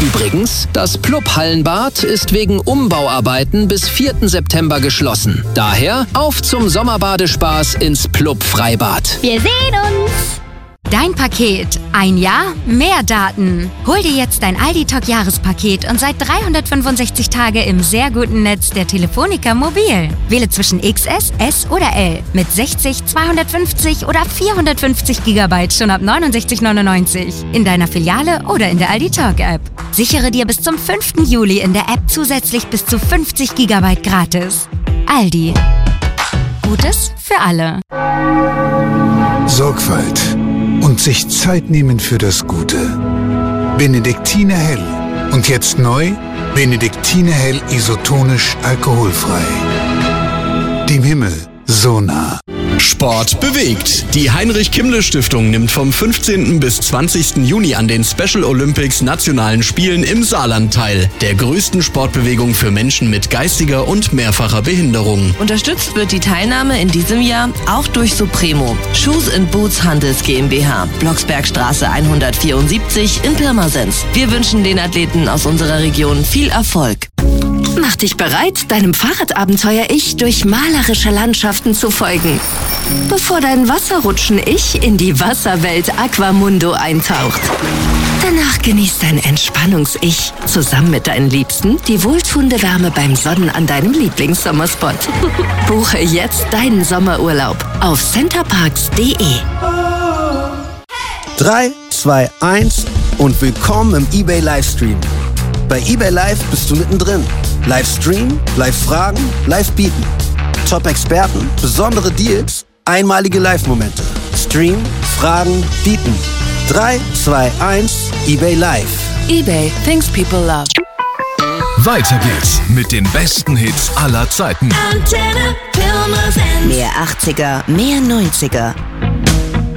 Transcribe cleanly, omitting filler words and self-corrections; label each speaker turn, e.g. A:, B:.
A: Übrigens, das Plupp-Hallenbad ist wegen Umbauarbeiten bis 4. September geschlossen. Daher auf zum Sommerbadespaß ins Plupp-Freibad.
B: Wir sehen uns!
C: Dein Paket. Ein Jahr, mehr Daten. Hol dir jetzt dein Aldi-Talk-Jahrespaket und seit 365 Tage im sehr guten Netz der Telefonica Mobil. Wähle zwischen XS, S oder L mit 60, 250 oder 450 GB schon ab 69,99 in deiner Filiale oder in der Aldi-Talk-App. Sichere dir bis zum 5. Juli in der App zusätzlich bis zu 50 GB gratis. Aldi. Gutes für alle.
D: Sorgfalt und sich Zeit nehmen für das Gute. Benediktiner Hell. Und jetzt neu, Benediktiner Hell isotonisch alkoholfrei. Dem Himmel so nah.
E: Sport bewegt. Die Heinrich-Kimmle-Stiftung nimmt vom 15. bis 20. Juni an den Special Olympics Nationalen Spielen im Saarland teil, der größten Sportbewegung für Menschen mit geistiger und mehrfacher Behinderung.
F: Unterstützt wird die Teilnahme in diesem Jahr auch durch Supremo, Shoes & Boots Handels GmbH, Blocksbergstraße 174 in Pirmasens. Wir wünschen den Athleten aus unserer Region viel Erfolg.
G: Mach dich bereit, deinem Fahrradabenteuer-Ich durch malerische Landschaften zu folgen, bevor dein Wasserrutschen-Ich in die Wasserwelt Aquamundo eintaucht. Danach genießt dein Entspannungs-Ich zusammen mit deinen Liebsten die wohltuende Wärme beim Sonnen an deinem Lieblingssommerspot. Buche jetzt deinen Sommerurlaub auf centerparks.de.
H: 3, 2, 1 und willkommen im eBay Livestream. Bei eBay Live bist du mittendrin. Livestream, Live-Fragen, Live-Bieten. Top-Experten, besondere Deals, einmalige Live-Momente. Stream, Fragen, Bieten. 3, 2, 1, eBay Live.
F: eBay, things people love.
I: Weiter geht's mit den besten Hits aller Zeiten.
G: Mehr 80er, mehr 90er.